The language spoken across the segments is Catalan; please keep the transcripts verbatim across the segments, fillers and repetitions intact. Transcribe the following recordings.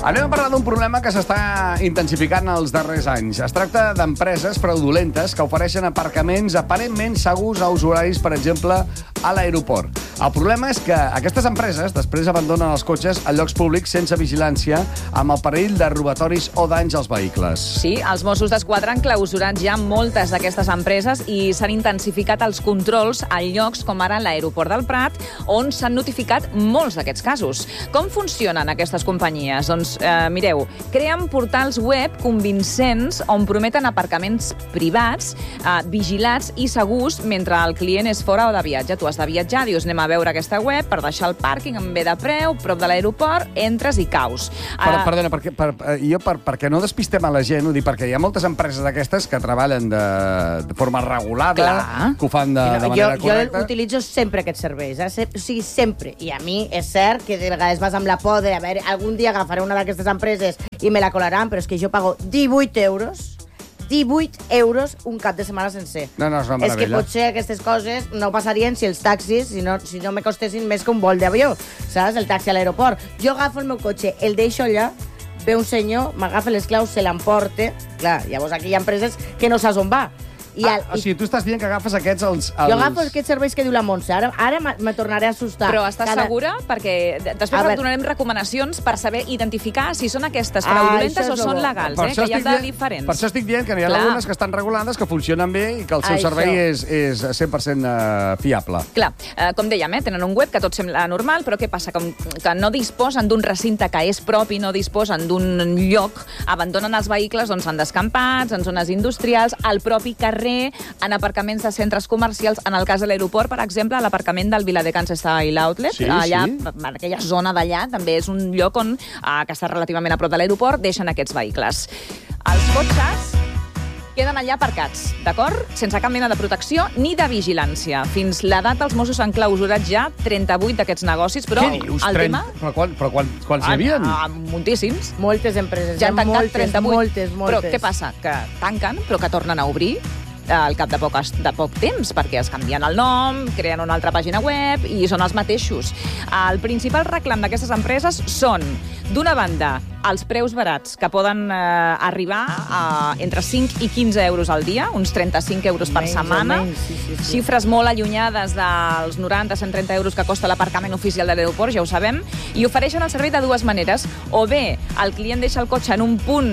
Anem a parlar d'un problema que s'està intensificant els darrers anys. Es tracta d'empreses fraudulentes que ofereixen aparcaments aparentment segurs a usuaris, per exemple, a l'aeroport. El problema és que aquestes empreses després abandonen els cotxes a llocs públics sense vigilància, amb el perill de robatoris o danys als vehicles. Sí, els Mossos d'Esquadra han clausurat ja moltes d'aquestes empreses i s'han intensificat els controls a llocs com ara l'aeroport del Prat, on s'han notificat molts d'aquests casos. Com funcionen aquestes companyies? Doncs, eh, mireu, creen portals web convincents on prometen aparcaments privats, eh, vigilats i segurs mentre el client és fora o de viatge. Tu has de viatjar, dius, anem a veure aquesta web per deixar el pàrquing en bé de preu, prop de l'aeroport, entres i caus. Per, uh, perdona, perquè, per, jo per, perquè no despistem a la gent, ho dic perquè hi ha moltes empreses d'aquestes que treballen de, de forma regulada, Clar. que ho fan de, no, de manera jo, correcta. Jo utilitzo sempre aquests serveis, eh? O sigui, sempre. I a mi és cert que de vegades vas amb la por de, a veure, algun dia agafaré una d'aquestes empreses i me la colaran, però és que jo pago divuit euros divuit euros un cap de setmana sencer. No, no, és una meravella. És que potser aquestes coses no passarien si els taxis, si no, si no me costessin més que un vol d'avió, saps? El taxi a l'aeroport. Jo agafo el meu cotxe, el deixo allà, ve un senyor, m'agafa les claus, se l'emporta. Clar, llavors aquí hi ha empreses que no saps on va. I ah, el, o sigui, tu estàs dient que agafes aquests els... els... Jo agafo aquests serveis que diu la Montse. Ara, ara me tornaré a assustar. Però estàs Cada... segura? Perquè després et donarem recomanacions per saber identificar si són aquestes fraudulentes ah, o són legals, eh? Que hi ha de dient, diferents. Per això estic dient que n'hi ha Clar. algunes que estan regulades, que funcionen bé i que el seu això. servei és, és cent per cent fiable. Clar, eh, com dèiem, eh, tenen un web que tot sembla normal, però què passa? Com que no disposen d'un recinte que és propi, no disposen d'un lloc, abandonen els vehicles doncs, en descampats, en zones industrials, al propi carrer, en aparcaments de centres comercials. En el cas de l'aeroport, per exemple, l'aparcament del Viladecans Style Outlet, sí, allà, sí. en aquella zona d'allà, també és un lloc on, eh, que està relativament a prop de l'aeroport, deixen aquests vehicles. Els cotxes queden allà aparcats, d'acord? Sense cap mena de protecció ni de vigilància. Fins la data, els Mossos han clausurat ja trenta-vuit d'aquests negocis, però Què dius? el trenta... tema... Però, quan, però quan, quants hi havia? Ah, moltíssims. Moltes empreses. Ja han tancat moltes, trenta-vuit. Moltes, moltes. Però què passa? Que tanquen, però que tornen a obrir al cap de poc, de poc temps, perquè es canvien el nom, creen una altra pàgina web i són els mateixos. El principal reclam d'aquestes empreses són, d'una banda, els preus barats, que poden eh, arribar a entre cinc i quinze euros al dia, uns trenta-cinc euros per menys, setmana, menys, sí, sí, sí. Xifres molt allunyades dels noranta a cent trenta euros que costa l'aparcament oficial de l'aeroport, ja ho sabem, i ofereixen el servei de dues maneres. O bé, el client deixa el cotxe en un punt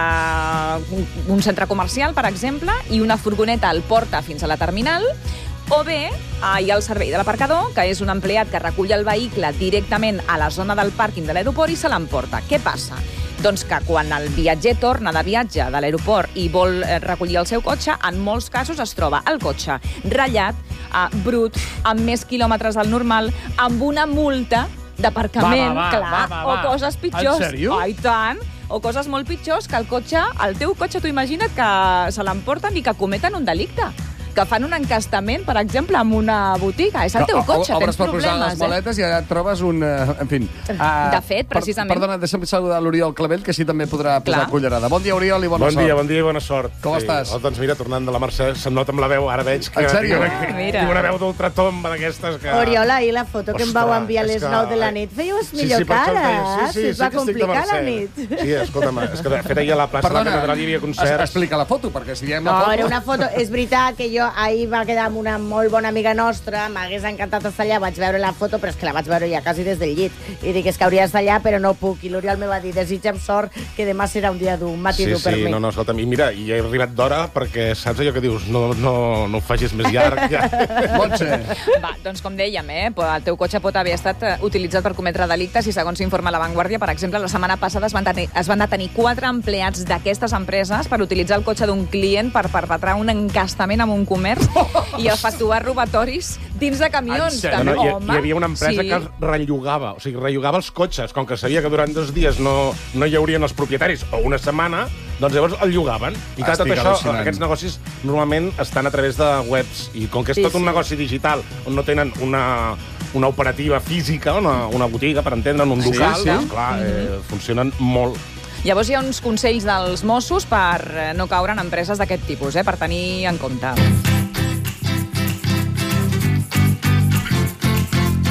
d'un centre comercial, per exemple, i una furgoneta el porta fins a la terminal, o bé, hi ha el servei de l'aparcador, que és un empleat que recull el vehicle directament a la zona del pàrquing de l'aeroport i se l'emporta. Què passa? Doncs que quan el viatger torna de viatge de l'aeroport i vol recollir el seu cotxe, en molts casos es troba el cotxe ratllat, eh, brut, amb més quilòmetres del normal, amb una multa d'aparcament, va, va, clar, va, va, va. o coses pitjors. En sèrio? Ai, tant! O coses molt pitjors que el cotxe, el teu cotxe, tu imagina't que se l'emporten i que cometen un delicte. Que fan un encastament, per exemple, en una botiga. És el teu cotxe, o, tens per posar problemes. les maletes i ja et trobes un... Uh, en fi... Uh, De fet, precisament... Per, perdona, deixa'm saludar l'Oriol Clavell, que així també podrà posar Clar. cullerada. Bon dia, Oriol, i bona bon sort. Bon dia, bon dia i bona sort. Com sí. estàs? Oh, doncs mira, tornant de la Mercè, se'm nota amb la veu, ara veig que... En sèrio? Tinc, Ah, mira. tinc una veu d'ultratomba d'aquestes que... Oriol, ahir la foto que em vau Ostres, enviar a les és que- nou de la nit. Fèieu Sí, millor sí, per això cara, et deia, sí, sí, si es va sí que estic de complicar la Mercè. nit. Sí, escolta'm, és que de fet ahir a la plaça de la Catedral hi havia es, concerts. explica la foto, perquè si diem No, la foto... era una foto... És veritat que jo ahir va quedar amb una molt bona amiga nostra, m'hagués encantat estar allà, vaig veure la foto, però és que la vaig veure ja quasi des del llit. I dic, és que hauria d'estar allà, però no puc. I l'Oriol me va dir, desitja'm sort, que demà serà un dia dur, un matí Sí, dur per sí, mi. no, no, escolta'm, i mira, i he arribat d'hora perquè saps allò que dius, no, no, no ho facis més llarg. Ja. Montse. Va, doncs com dèiem, eh, el teu cotxe pot haver estat eh, utilitzat per cometre delictes i segons informa La Vanguardia, per exemple, la setmana passada es van tenir, es van detenir quatre empleats d'aquestes empreses per utilitzar el cotxe d'un client per perpetrar un encastament en un comerç i efectuar robatoris dins de camions. En No, no, hi, Home, hi havia una empresa sí. que els rellogava, o sigui, rellogava els cotxes, com que sabia que durant dos dies no, no hi haurien els propietaris, o una setmana, doncs llavors el llogaven. I clar, tot Estic això, al·lucinant. aquests negocis normalment estan a través de webs, i com que és Sí, tot un sí. negoci digital, on no tenen una, una operativa física, una, una botiga, per entendre, un Sí, local, sí. doncs clar, eh, funcionen molt. Llavors hi ha uns consells dels Mossos per eh, no caure en empreses d'aquest tipus, eh, per tenir en compte.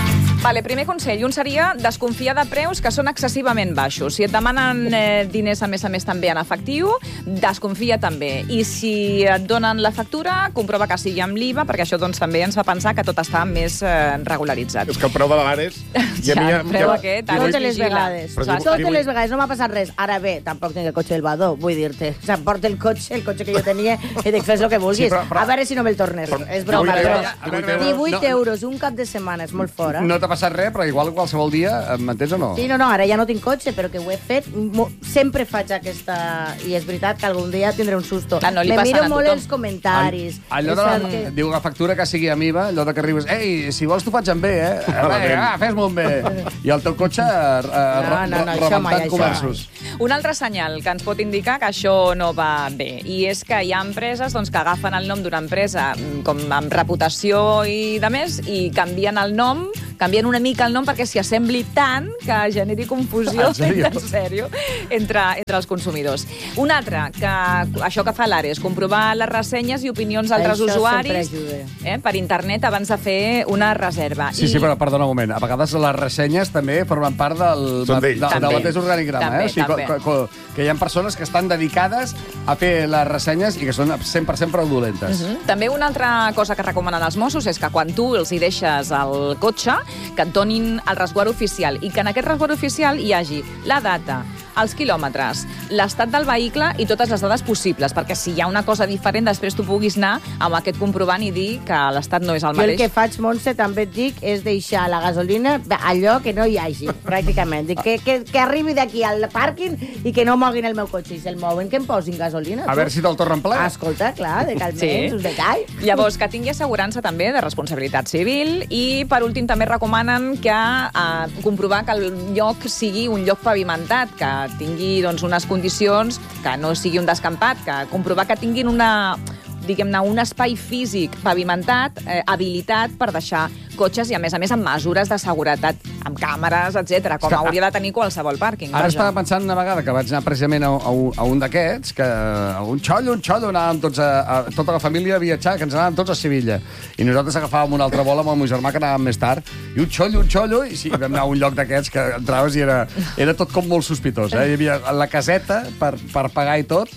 Vale, primer consell, un seria desconfiar de preus que són excessivament baixos. Si et demanen eh, diners, a més a més, també en efectiu, desconfia també. I si et donen la factura, comprova que sigui amb l'I V A, perquè això doncs, també ens fa pensar que tot està més eh, regularitzat. És que el preu de l'Ares... Ja, el preu aquest... Totes les vegades. Però Totes divuit... les vegades, no m'ha passat res. Ara bé, tampoc tinc el cotxe del Badó, vull dir-te. S'emporta el cotxe, el cotxe que jo tenia, i dic, fes el que vulguis. Sí, però, però... A veure si no me'l tornes. Però... És broma, divuit però... euros, divuit no, euros, un cap de setmana, és molt fora. No t'ha passat res, però igual qualsevol dia, m'entens o no? Sí, no, no, ara ja no tinc cotxe, però que ho he fet. Sempre faig aquesta... I és veritat que algun dia tindré un susto. Ah, no li Me passen miro a molt tothom. els comentaris. Allò de la, que... diu la factura que sigui amb I V A, allò de que arribes, ei, si vols t'ho faig amb bé, eh? Vinga, ah, fes-m'ho amb bé. I el teu cotxe eh, No, no, no, això mai, rebentant això comerços. Un altre senyal que ens pot indicar que això no va bé, i és que hi ha empreses doncs, que agafen el nom d'una empresa com amb reputació i de més, i canvien el nom, canvien una mica el nom perquè s'hi assembli tant que generi confusió, En sèrio? en sèrio, entre, entre els consumidors. Un altre, que això que fa l'A R E és comprovar les ressenyes i opinions d'altres Això usuaris sempre eh, per internet abans de fer una reserva. Sí, sí, però perdona un moment. A vegades les ressenyes també formen part del, Són del, d'ells. del, del També. mateix organigrama. També, eh? O sigui, també. co, co, que hi ha persones que estan dedicades a fer les ressenyes i que són cent per cent fraudulentes. Mm -hmm. També una altra cosa que recomanen els Mossos és que quan tu els hi deixes el cotxe, que et donin el resguard oficial i que en aquest resguard oficial hi hagi la data, els quilòmetres, l'estat del vehicle i totes les dades possibles, perquè si hi ha una cosa diferent, després tu puguis anar amb aquest comprovant i dir que l'estat no és el Jo el mateix. que faig, Montse, també et dic, és deixar la gasolina allò que no hi hagi, pràcticament. Dic, que, que, que arribi d'aquí al pàrquing i que no moguin el meu cotxe. I si el mouen, que em posin gasolina. A tu. veure si te'l tornen ple. Escolta, clar, de calments, Sí. un detall. Llavors, que tingui assegurança també de responsabilitat civil i, per últim, també recomanen que eh, comprovar que el lloc sigui un lloc pavimentat, que tingui doncs, unes condicions, que no sigui un descampat, que comprovar que tinguin una diguem-ne, un espai físic pavimentat, eh, habilitat per deixar cotxes i, a més a més, amb mesures de seguretat, amb càmeres, etcètera, com hauria de tenir qualsevol pàrquing. Ara vaja. estava pensant una vegada que vaig anar precisament a, a, un, a un d'aquests, que a un xollo, un xollo, anàvem tots a, a, tota la família a viatjar, que ens anàvem tots a Sevilla. I nosaltres agafàvem un altre vol amb el meu germà, que anàvem més tard, i un xollo, un xollo, i sí, vam anar a un lloc d'aquests que entraves i era, era tot com molt sospitós. Eh? Hi havia la caseta per, per pagar i tot,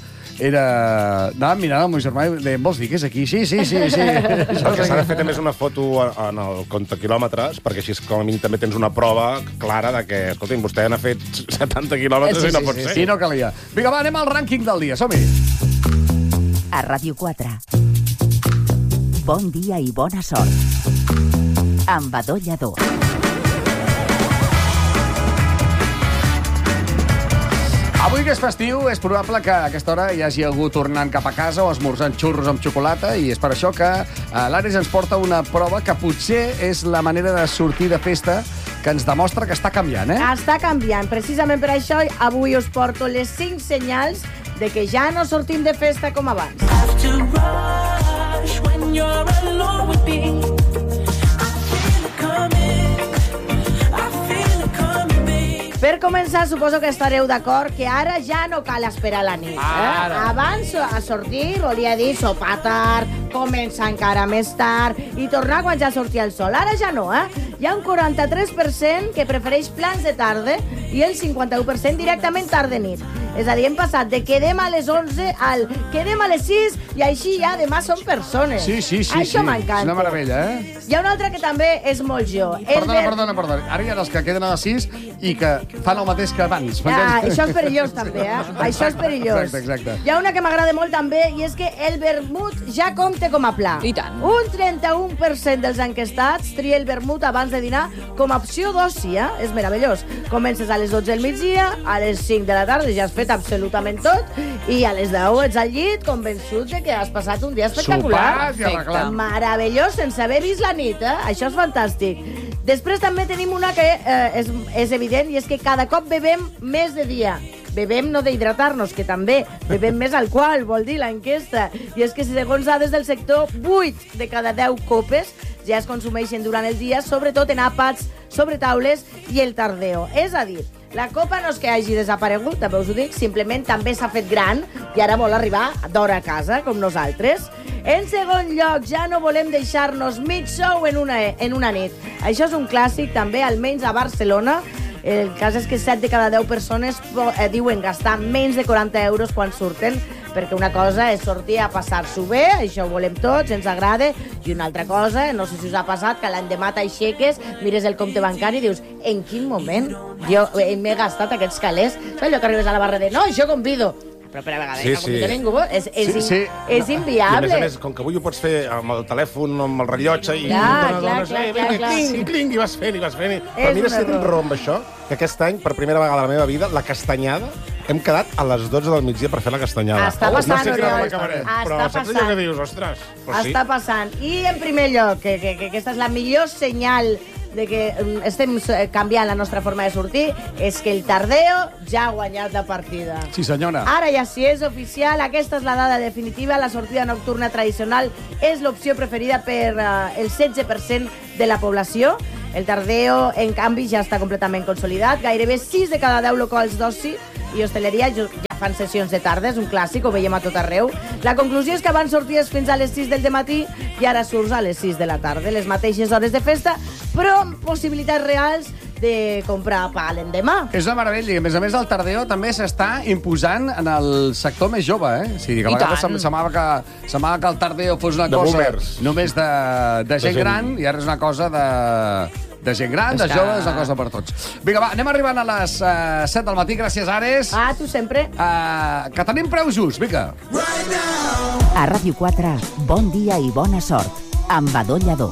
era... Anàvem mirant el meu germà i deien, vols dir que és aquí? Sí, sí, sí, sí. El que s'ha de fer també és una foto en el compte quilòmetres, perquè així com a mínim també tens una prova clara de que, escolti'm, vostè n'ha fet setanta quilòmetres Sí, i no sí, pot sí, ser. Sí, no calia. Vinga, va, anem al rànquing del dia, som-hi. A Ràdio quatre. Bon dia i bona sort. Amb Badó Lladó. Avui que és festiu, és probable que a aquesta hora hi hagi algú tornant cap a casa o esmorzant xurros amb xocolata, i és per això que eh, l'Ares ens porta una prova que potser és la manera de sortir de festa que ens demostra que està canviant, eh? Està canviant. Precisament per això avui us porto les cinc senyals de que ja no sortim de festa com abans. Per començar, suposo que estareu d'acord que ara ja no cal esperar la nit. Eh? Ara. Abans a sortir volia dir sopar tard, començar encara més tard i tornar quan ja sortia el sol. Ara ja no, eh? Hi ha un quaranta-tres per cent que prefereix plans de tarda i el cinquanta-u per cent directament tarda-nit. És a dir, hem passat de quedem a les onze al quedem a les sis i així ja demà som persones. Sí, sí, sí. Això sí. m'encanta. És una meravella, eh? Hi ha un altre que també és molt jo. El Perdona, ver- perdona, perdona. Ara hi ha els que queden a les sis i que fan el mateix que abans. Ah, això és perillós també, eh? Això és perillós. Exacte, exacte. Hi ha una que m'agrada molt també i és que el vermut ja compta com a pla. I tant. Un trenta-un per cent dels enquestats tria el vermut abans de dinar com a opció d'oci, eh? És meravellós. Comences a les dotze del migdia, a les cinc de la tarda ja has fet absolutament tot i a les deu ets al llit convençut de que has passat un dia espectacular. Sopat i arreglat. Meravellós, sense haver vist la nit, eh? Això és fantàstic. Després també tenim una que eh, és, és evident i és que cada cop bebem més de dia. Bebem no d'hidratar-nos, que també bebem més alcohol, vol dir l'enquesta. I és que segons dades del sector, vuit de cada deu copes ja es consumeixen durant el dia, sobretot en àpats, sobre taules i el tardeo. És a dir, La copa no és que hagi desaparegut, també us ho dic, simplement també s'ha fet gran i ara vol arribar d'hora a casa, com nosaltres. En segon lloc, ja no volem deixar-nos mig sou en una, en una nit. Això és un clàssic, també, almenys a Barcelona. El cas és que set de cada deu persones eh, diuen gastar menys de quaranta euros quan surten, perquè una cosa és sortir a passar-s'ho bé, això ho volem tots, ens agrada, i una altra cosa, no sé si us ha passat, que l'endemà t'aixeques, mires el compte bancari i dius, en quin moment jo m'he gastat aquests calés? Saps allò que arribes a la barra de, no, jo convido. Però per a vegades sí, no convida sí. ningú. És, és, sí, sí. és inviable. I a més a més, com que avui ho pots fer amb el telèfon, amb el rellotge, i clar, una clar, dona, clar, eh, clar, clar. cling, cling, i vas fent, i vas fent. Però mira si tens raó amb això, que aquest any, per primera vegada a la meva vida, la castanyada, hem quedat a les dotze del migdia per fer la castanyada. Està passant, no sé Oriol. Però Està saps passant. allò que dius, ostres? Pues Està sí. passant. I, en primer lloc, que, que, que aquesta és la millor senyal de que estem canviant la nostra forma de sortir, és que el Tardeo ja ha guanyat la partida. Sí, senyora. Ara ja sí és oficial, aquesta és la dada definitiva, la sortida nocturna tradicional és l'opció preferida per uh, el setze per cent de la població. El Tardeo, en canvi, ja està completament consolidat. Gairebé sis de cada deu locals d'oci i hostaleria ja fan sessions de tarda, és un clàssic, ho veiem a tot arreu. La conclusió és que abans sorties fins a les sis del matí i ara surts a les sis de la tarda, les mateixes hores de festa, però amb possibilitats reals de comprar pa l'endemà. És una meravella, i a més a més el Tardeo també s'està imposant en el sector més jove, eh? O sigui, que a vegades sem semblava que, semblava que el Tardeo fos una de cosa boomers. només de, de gent, gent gran, i ara és una cosa de... de gent gran, de joves, és una cosa per tots. Vinga, va, anem arribant a les uh, set del matí. Gràcies, Ares. Ah, tu sempre. Uh, que tenim preu just, vinga. A Ràdio quatre, bon dia i bona sort, amb Badó Lladó.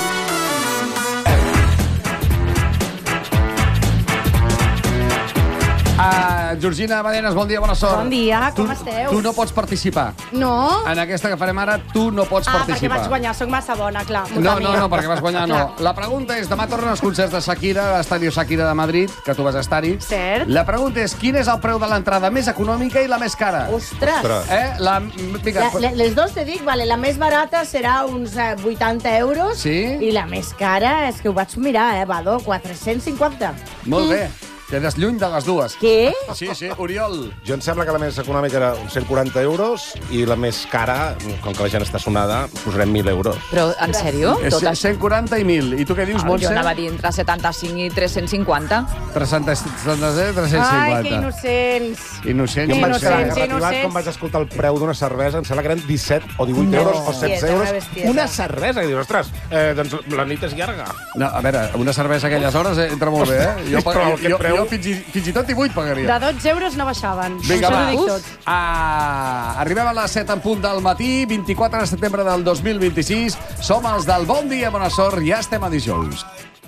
Uh, Georgina Badenes, bon dia, bona sort. Bon dia, com tu, esteu? Tu no pots participar. No? En aquesta que farem ara, tu no pots Ah, participar. perquè vaig guanyar, soc massa bona, clar. No, no, no, perquè vas guanyar, no. La pregunta és, demà tornen els concerts de Shakira, a l'Estadio Shakira de Madrid, que tu vas estar-hi. Cert. La pregunta és, quin és el preu de l'entrada més econòmica i la més cara? Ostres. Ostres. Eh? La, vinga, La, le- les dos te dic, vale, la més barata serà uns eh, vuitanta euros Sí? i la més cara és que ho vaig mirar, eh, Badó, quatre-cents cinquanta. molt bé. Quedes lluny de les dues. Què? Sí, sí, Oriol. Jo em sembla que la més econòmica era uns cent quaranta euros i la més cara, com que la gent està sonada, posarem mil euros. Però, en sèrio? És Tot això? cent quaranta i mil. I tu què dius, Ah, Montse? jo anava a dir entre setanta-cinc i tres-cents cinquanta. tres cents, tres cents cinquanta. Ai, que innocents. Innocents. Que Vaig innocents, quedar sí, grativat innocents. quan vaig escoltar el preu d'una cervesa, em sembla que eren disset o divuit No. euros o setze Bestieta, euros. una bestieta. Una cervesa, que dius, ostres, eh, doncs la nit és llarga. No, a veure, una cervesa a aquelles hores eh, entra molt bé, eh? Jo, Però jo, aquest jo, preu- jo fins, i, fins i tot divuit pagaria. De dotze euros no baixaven. Vinga, Això va. ho dic tot. Ah, arribem a les set en punt del matí, vint-i-quatre de setembre del dos mil vint-i-sis. Som els del Bon Dia, Bona Sort, ja estem a dijous.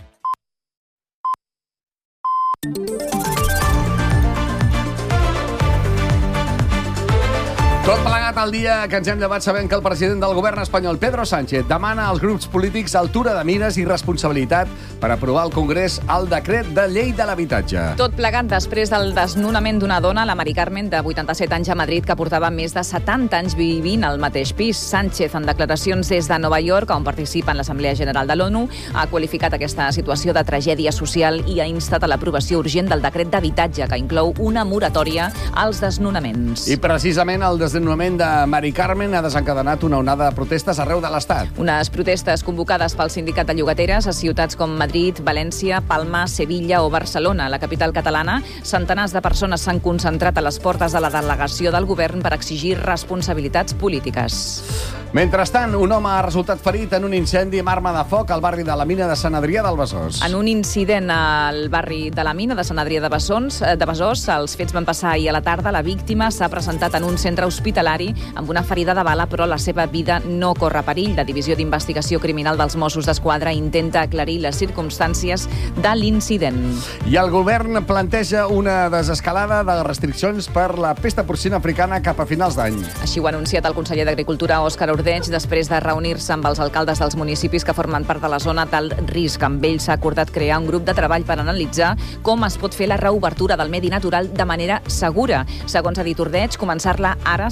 Tot plegat al dia que ens hem llevat sabent que el president del govern espanyol, Pedro Sánchez, demana als grups polítics altura de mires i responsabilitat per aprovar al Congrés el decret de llei de l'habitatge. Tot plegat després del desnonament d'una dona, la Mari Carmen, de vuitanta-set anys a Madrid, que portava més de setanta anys vivint al mateix pis. Sánchez, en declaracions des de Nova York, on participa en l'Assemblea General de l'ONU, ha qualificat aquesta situació de tragèdia social i ha instat a l'aprovació urgent del decret d'habitatge, que inclou una moratòria als desnonaments. I precisament el desnonament de Mari Carmen ha desencadenat una onada de protestes arreu de l'Estat. Unes protestes convocades pel sindicat de llogateres a ciutats com Madrid, València, Palma, Sevilla o Barcelona. A la capital catalana, centenars de persones s'han concentrat a les portes de la delegació del govern per exigir responsabilitats polítiques. Mentrestant, un home ha resultat ferit en un incendi amb arma de foc al barri de la Mina de Sant Adrià del Besòs. En un incident al barri de la Mina de Sant Adrià de Besòs, de Besòs, els fets van passar ahir a la tarda. La víctima s'ha presentat en un centre hospitalari amb una ferida de bala, però la seva vida no corre perill. La Divisió d'Investigació Criminal dels Mossos d'Esquadra intenta aclarir les circumstàncies de l'incident. I el govern planteja una desescalada de restriccions per la pesta porcina africana cap a finals d'any. Així ho ha anunciat el conseller d'Agricultura, Òscar Ordeig, després de reunir-se amb els alcaldes dels municipis que formen part de la zona d'alt risc. Amb ells s'ha acordat crear un grup de treball per analitzar com es pot fer la reobertura del medi natural de manera segura. Segons ha dit Ordeig, començar-la ara seria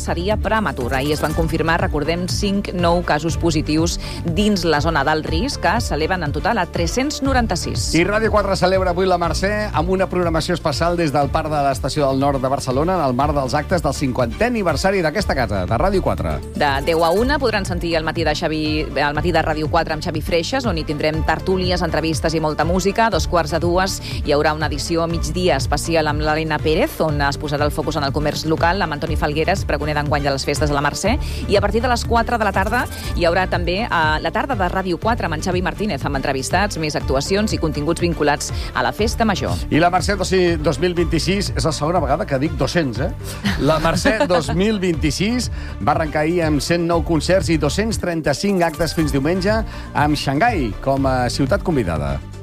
prematura. I es van confirmar, recordem, cinc nous casos positius dins la zona d'alt risc, que s'eleven en total a tres-cents noranta-sis. I Ràdio quatre celebra avui la Mercè amb una programació especial des del Parc de l'Estació del Nord de Barcelona en el marc dels actes del cinquantè aniversari d'aquesta casa, de Ràdio quatre. De deu a una podran sentir el matí de, Xavi, el matí de Ràdio quatre amb Xavi Freixas, on hi tindrem tertúlies, entrevistes i molta música. A dos quarts de dues hi haurà una edició a migdia especial amb l'Helena Pérez, on es posarà el focus en el comerç local, amb Antoni Falgueres, pregoner d'enguany de les festes de la Mercè. I a partir de les quatre de la tarda hi haurà també a la tarda de Ràdio quatre amb en Xavi Martínez, amb entrevistats, més actuacions i continguts vinculats a la Festa Major. I la Mercè dos mil vint-i-sis és la segona vegada que dic dos-cents, eh? La Mercè dos mil vint-i-sis va arrencar ahir amb cent nou concerts i dos-cents trenta-cinc actes fins diumenge, amb Xangai com a ciutat convidada.